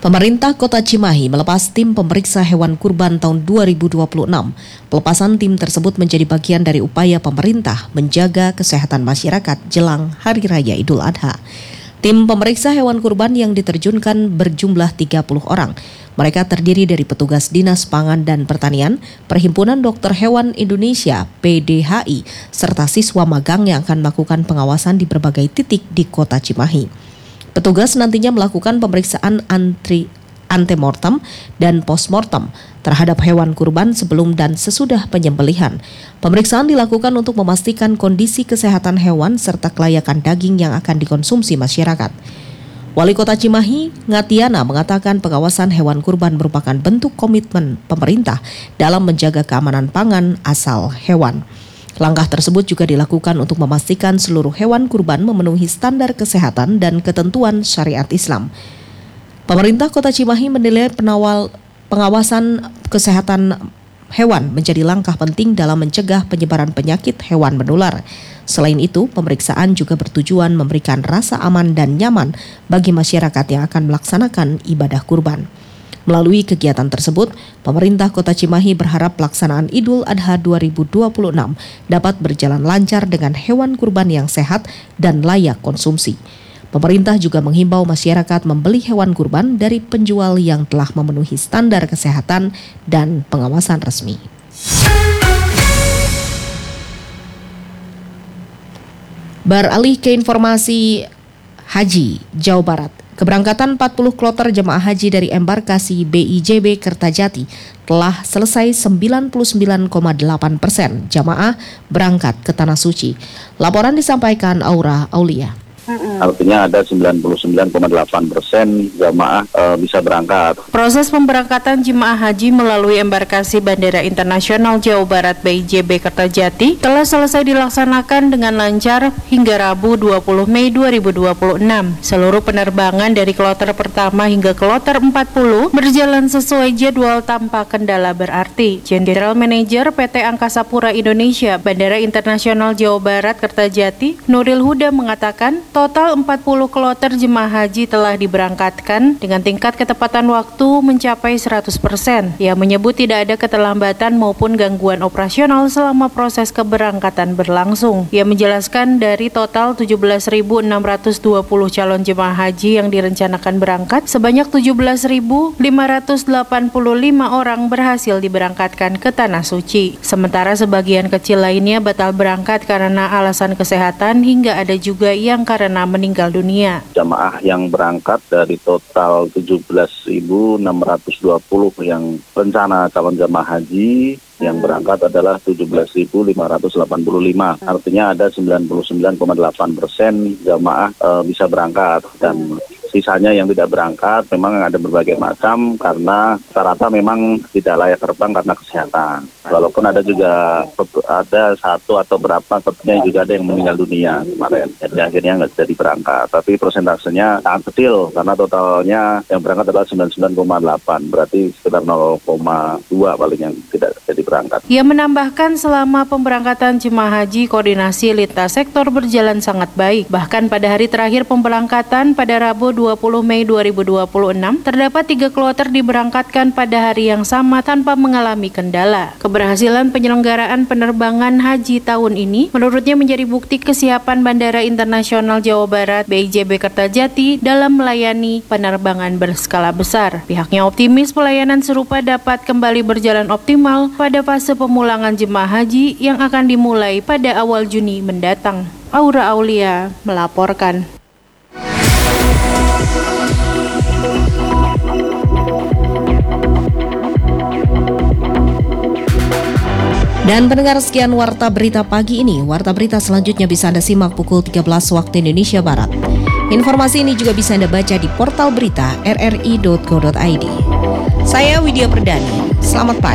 Pemerintah Kota Cimahi melepas tim pemeriksa hewan kurban tahun 2026. Pelepasan tim tersebut menjadi bagian dari upaya pemerintah menjaga kesehatan masyarakat jelang Hari Raya Idul Adha. Tim pemeriksa hewan kurban yang diterjunkan berjumlah 30 orang. Mereka terdiri dari petugas Dinas Pangan dan Pertanian, Perhimpunan Dokter Hewan Indonesia (PDHI), serta siswa magang yang akan melakukan pengawasan di berbagai titik di Kota Cimahi. Petugas nantinya melakukan pemeriksaan antemortem dan postmortem terhadap hewan kurban sebelum dan sesudah penyembelihan. Pemeriksaan dilakukan untuk memastikan kondisi kesehatan hewan serta kelayakan daging yang akan dikonsumsi masyarakat. Wali Kota Cimahi, Ngatiana, mengatakan pengawasan hewan kurban merupakan bentuk komitmen pemerintah dalam menjaga keamanan pangan asal hewan. Langkah tersebut juga dilakukan untuk memastikan seluruh hewan kurban memenuhi standar kesehatan dan ketentuan syariat Islam. Pemerintah Kota Cimahi menilai pengawasan kesehatan hewan menjadi langkah penting dalam mencegah penyebaran penyakit hewan menular. Selain itu, pemeriksaan juga bertujuan memberikan rasa aman dan nyaman bagi masyarakat yang akan melaksanakan ibadah kurban. Melalui kegiatan tersebut, pemerintah Kota Cimahi berharap pelaksanaan Idul Adha 2026 dapat berjalan lancar dengan hewan kurban yang sehat dan layak konsumsi. Pemerintah juga menghimbau masyarakat membeli hewan kurban dari penjual yang telah memenuhi standar kesehatan dan pengawasan resmi. Beralih ke informasi Haji Jawa Barat. Keberangkatan 40 kloter jemaah haji dari embarkasi BIJB Kertajati telah selesai 99,8% jamaah berangkat ke Tanah Suci. Laporan disampaikan Aura Aulia. Artinya ada 99,8% jamaah bisa berangkat. Proses pemberangkatan jemaah haji melalui embarkasi Bandara Internasional Jawa Barat BIJB Kertajati telah selesai dilaksanakan dengan lancar hingga Rabu 20 Mei 2026. Seluruh penerbangan dari kloter pertama hingga kloter 40 berjalan sesuai jadwal tanpa kendala berarti. General Manager PT Angkasa Pura Indonesia Bandara Internasional Jawa Barat Kertajati, Nuril Huda, mengatakan total 40 kloter jemaah haji telah diberangkatkan dengan tingkat ketepatan waktu mencapai 100%. Ia menyebut tidak ada keterlambatan maupun gangguan operasional selama proses keberangkatan berlangsung. Ia menjelaskan dari total 17.620 calon jemaah haji yang direncanakan berangkat, sebanyak 17.585 orang berhasil diberangkatkan ke Tanah Suci. Sementara sebagian kecil lainnya batal berangkat karena alasan kesehatan hingga ada juga yang karena meninggal dunia. Jamaah yang berangkat dari total 17.620 yang rencana calon jamaah haji yang berangkat adalah 17.585. Artinya ada 99,8% jamaah bisa berangkat dan sisanya yang tidak berangkat memang ada berbagai macam karena rata-rata memang tidak layak terbang karena kesehatan. Walaupun ada juga satu atau berapa sepertinya juga ada yang meninggal dunia kemarin. Jadi akhirnya nggak jadi berangkat. Tapi persentasenya sangat kecil karena totalnya yang berangkat adalah 99,8. Berarti sekitar 0,2 paling yang tidak jadi berangkat. Ia menambahkan selama pemberangkatan jemaah haji, koordinasi lintas sektor berjalan sangat baik. Bahkan pada hari terakhir pemberangkatan pada Rabu 20 Mei 2026, terdapat 3 kloter diberangkatkan pada hari yang sama tanpa mengalami kendala. Keberhasilan penyelenggaraan penerbangan haji tahun ini menurutnya menjadi bukti kesiapan Bandara Internasional Jawa Barat BIJB Kertajati dalam melayani penerbangan berskala besar. Pihaknya optimis pelayanan serupa dapat kembali berjalan optimal pada fase pemulangan jemaah haji yang akan dimulai pada awal Juni mendatang. Aura Aulia melaporkan. Dan pendengar, sekian Warta Berita pagi ini. Warta Berita selanjutnya bisa Anda simak pukul 13 waktu Indonesia Barat. Informasi ini juga bisa Anda baca di portal berita rri.co.id. Saya Widya Perdani. Selamat pagi.